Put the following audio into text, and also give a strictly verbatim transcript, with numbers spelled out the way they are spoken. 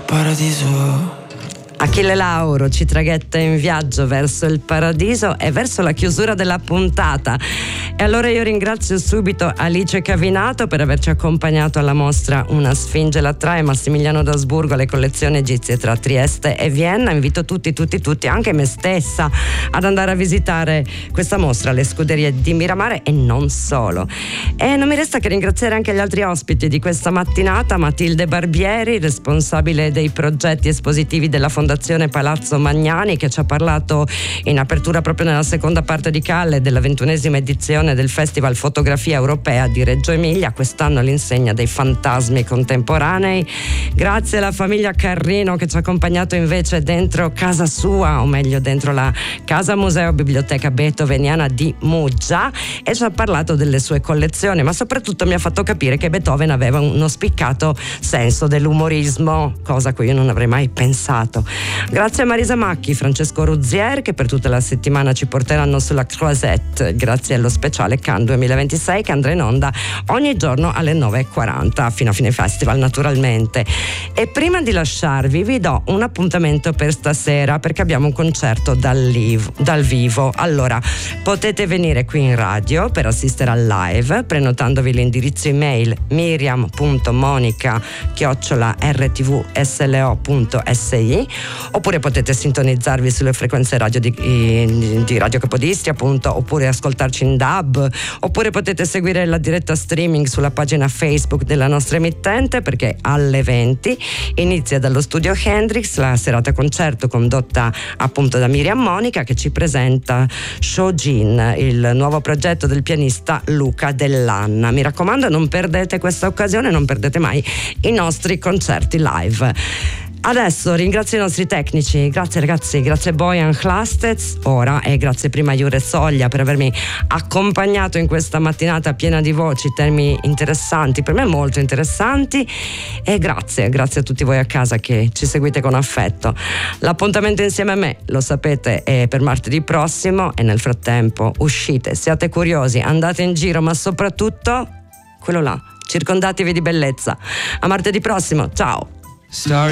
paradiso. Achille Lauro ci traghetta in viaggio verso il paradiso e verso la chiusura della puntata. E allora io ringrazio subito Alice Cavinato per averci accompagnato alla mostra Una Sfinge l'attrae, Massimiliano d'Asburgo alle collezioni egizie tra Trieste e Vienna. Invito tutti, tutti, tutti, anche me stessa, ad andare a visitare questa mostra alle scuderie di Miramare e non solo. E non mi resta che ringraziare anche gli altri ospiti di questa mattinata: Matilde Barbieri, responsabile dei progetti espositivi della Fondazione Palazzo Magnani, che ci ha parlato in apertura proprio nella seconda parte di Calle della ventunesima edizione del Festival Fotografia Europea di Reggio Emilia, quest'anno all'insegna dei fantasmi contemporanei. Grazie alla famiglia Carrino che ci ha accompagnato invece dentro casa sua, o meglio dentro la Casa Museo Biblioteca Beethoveniana di Muggia, e ci ha parlato delle sue collezioni, ma soprattutto mi ha fatto capire che Beethoven aveva uno spiccato senso dell'umorismo, cosa a cui io non avrei mai pensato. Grazie a Marisa Macchi, Francesco Ruzier, che per tutta la settimana ci porteranno sulla Croisette, grazie allo speciale Cannes duemilaventisei che andrà in onda ogni giorno alle nove e quaranta fino a fine festival, naturalmente. E prima di lasciarvi vi do un appuntamento per stasera, perché abbiamo un concerto dal, live, dal vivo. Allora, potete venire qui in radio per assistere al live prenotandovi l'indirizzo email miriam punto monica chiocciola r t v s l o punto s i, oppure potete sintonizzarvi sulle frequenze radio di, di Radio Capodistria, appunto, oppure ascoltarci in D A B, oppure potete seguire la diretta streaming sulla pagina Facebook della nostra emittente, perché alle venti inizia dallo studio Hendrix la serata concerto condotta appunto da Miriam Monica, che ci presenta Shojin, il nuovo progetto del pianista Luca Dell'Anna. Mi raccomando, non perdete questa occasione, non perdete mai i nostri concerti live. Adesso ringrazio i nostri tecnici, grazie ragazzi, grazie Bojan Hlastec ora, e grazie prima Jure Soglia per avermi accompagnato in questa mattinata piena di voci, temi interessanti, per me molto interessanti, e grazie, grazie a tutti voi a casa che ci seguite con affetto. L'appuntamento insieme a me, lo sapete, è per martedì prossimo, e nel frattempo uscite, siate curiosi, andate in giro, ma soprattutto quello là, circondatevi di bellezza. A martedì prossimo, ciao! Sorry.